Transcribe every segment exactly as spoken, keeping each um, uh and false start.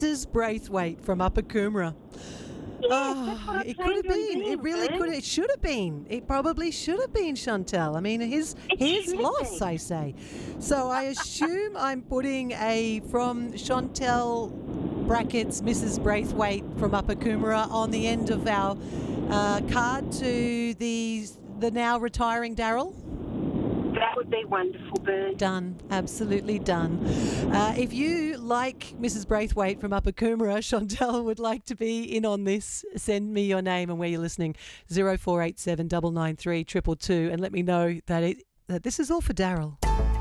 Missus Braithwaite from Upper Coomera. Yeah, Oh, that's what I'm it saying could have to been. you, It really man. could. It should have been. It probably should have been, Chantel. I mean, his It his should have loss, been. I say. So I assume I'm putting a from Chantel brackets Missus Braithwaite from Upper Coomera on the end of our uh, card to the the now retiring Daryl. That would be wonderful, Bern. Done. Absolutely done. Uh, if you, like Missus Braithwaite from Upper Coomera, Chantel, would like to be in on this, send me your name and where you're listening, zero four eight seven nine nine three two two two, and let me know that it that this is all for Daryl.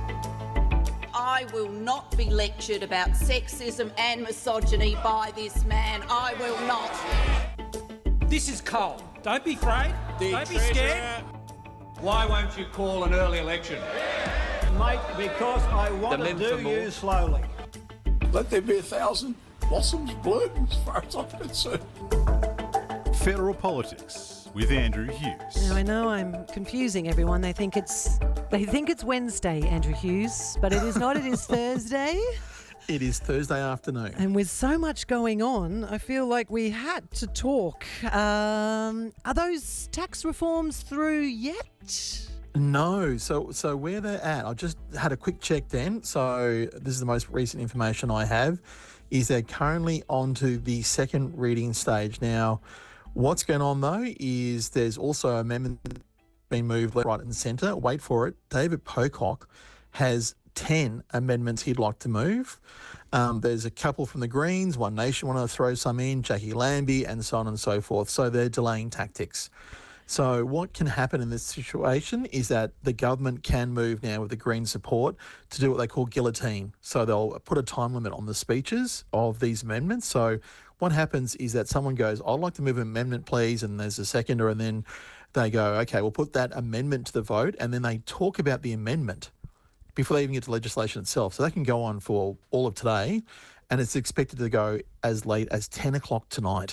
I will not be lectured about sexism and misogyny by this man. I will not. This is cold. Don't be afraid. The Don't be treasurer- scared. Why won't you call an early election? Mate, because I want The to do Linford you Mall. slowly. Let there be a thousand blossoms bloom, as far as I'm concerned. Federal Politics with Andrew Hughes. Now I know I'm confusing everyone. They think it's they think it's Wednesday, Andrew Hughes, but it is not. It is Thursday. It is Thursday afternoon. And with so much going on, I feel like we had to talk. Um, are those tax reforms through yet? No, so so where they're at, I just had a quick check then. So this is the most recent information I have, is they're currently on to the second reading stage. Now, what's going on though is there's also amendment being moved left, right and centre. Wait for it. David Pocock has ten amendments he'd like to move. Um, there's a couple from the Greens, One Nation want to throw some in, Jackie Lambie, and so on and so forth. So they're delaying tactics. So what can happen in this situation is that the government can move now with the Green support to do what they call guillotine. So they'll put a time limit on the speeches of these amendments. So what happens is that someone goes, I'd like to move an amendment, please, and there's a seconder, and then they go, okay, we'll put that amendment to the vote, and then they talk about the amendment before they even get to legislation itself. So that can go on for all of today, and it's expected to go as late as ten o'clock tonight.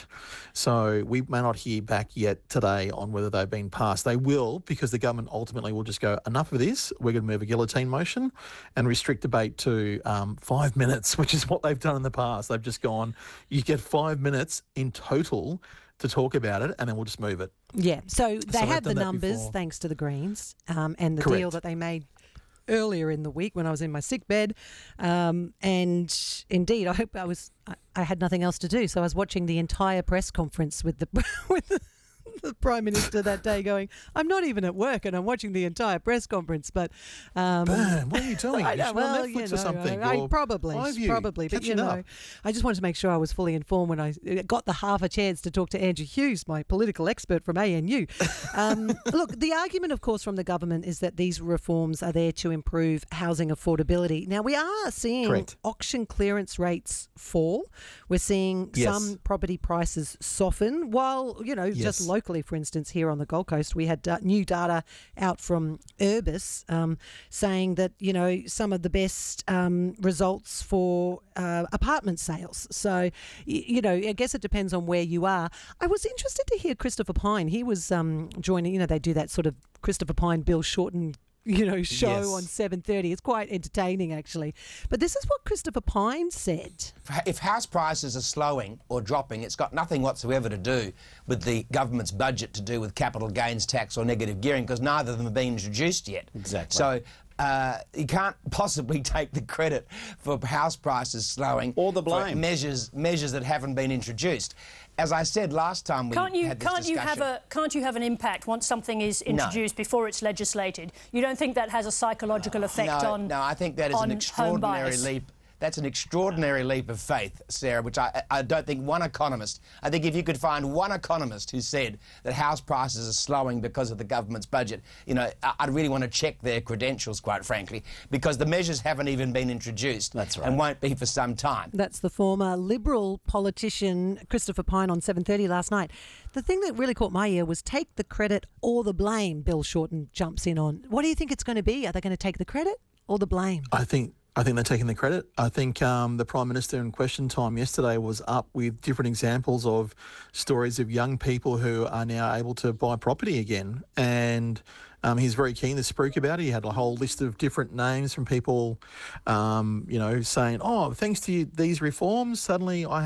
So we may not hear back yet today on whether they've been passed. They will, because the government ultimately will just go, enough of this, we're going to move a guillotine motion and restrict debate to um, five minutes, which is what they've done in the past. They've just gone, you get five minutes in total to talk about it, and then we'll just move it. Yeah, so they they've have the done that numbers before. thanks to the Greens um, and the Correct. deal that they made earlier in the week when I was in my sick bed. Um, and indeed, I hope I was, I, I had nothing else to do. So I was watching the entire press conference with the, with the, the Prime Minister that day going, I'm not even at work and I'm watching the entire press conference. But um, Burn, what are you doing? I You know, should be on well, Netflix you or know, something. I, I or probably, iView, probably, but you catching know, up. I just wanted to make sure I was fully informed when I got the half a chance to talk to Andrew Hughes, my political expert from A N U. Um, look, the argument, of course, from the government is that these reforms are there to improve housing affordability. Now, we are seeing Correct. auction clearance rates fall. We're seeing Yes. some property prices soften, while, you know, Yes. just locally, for instance, here on the Gold Coast, we had uh, new data out from Urbis um, saying that, you know, some of the best um, results for uh, apartment sales. So, y- you know, I guess it depends on where you are. I was interested to hear Christopher Pine. He was um, joining, you know, they do that sort of Christopher Pine, Bill Shorten, you know, show Yes. on seven thirty. It's quite entertaining, actually. But this is what Christopher Pine said. If house prices are slowing or dropping, it's got nothing whatsoever to do with the government's budget to do with capital gains tax or negative gearing, because neither of them have been introduced yet. Exactly. So uh, you can't possibly take the credit for house prices slowing Or the for blame. measures measures that haven't been introduced. As I said last time we Can't you had this can't you have discussion- a can't you have an impact once something is introduced before it's legislated? You don't think that has a psychological effect no, on No, I think that is on an home extraordinary buyers? leap. That's an extraordinary leap of faith, Sarah, which I, I don't think one economist, I think if you could find one economist who said that house prices are slowing because of the government's budget, you know, I- I'd really want to check their credentials, quite frankly, because the measures haven't even been introduced. That's right. And won't be for some time. That's the former Liberal politician Christopher Pine on seven thirty last night. The thing that really caught my ear was take the credit or the blame, Bill Shorten jumps in on. What do you think it's going to be? Are they going to take the credit or the blame? I think I think they're taking the credit. I think um, the Prime Minister in Question Time yesterday was up with different examples of stories of young people who are now able to buy property again. And um, he's very keen to speak about it. He had a whole list of different names from people, um, you know, saying, oh, thanks to these reforms, suddenly I